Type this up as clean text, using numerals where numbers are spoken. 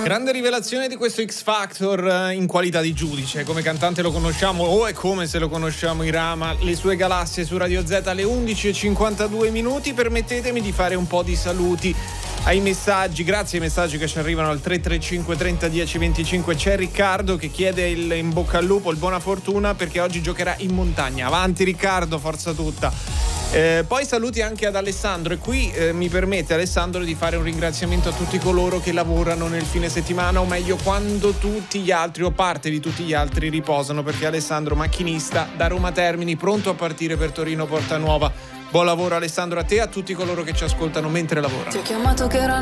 Grande rivelazione di questo X Factor in qualità di giudice. Come cantante lo conosciamo, o è come se lo conosciamo Irama. Le sue galassie su Radio Z alle 11:52. Permettetemi di fare un po' di saluti ai messaggi. Grazie ai messaggi che ci arrivano al 335 30 10 25. C'è Riccardo che chiede il in bocca al lupo, il buona fortuna perché oggi giocherà in montagna. Avanti Riccardo, forza tutta. Poi saluti anche ad Alessandro e qui mi permette Alessandro di fare un ringraziamento a tutti coloro che lavorano nel fine settimana, o meglio quando tutti gli altri o parte di tutti gli altri riposano, perché Alessandro macchinista da Roma Termini, pronto a partire per Torino Portanuova. Buon lavoro Alessandro a te e a tutti coloro che ci ascoltano mentre lavorano. Ti ho chiamato che era